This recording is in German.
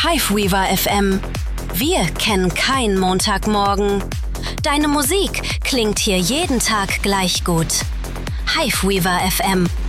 Hiveweaver FM. Wir kennen keinen Montagmorgen. Deine Musik klingt hier jeden Tag gleich gut. Hiveweaver FM.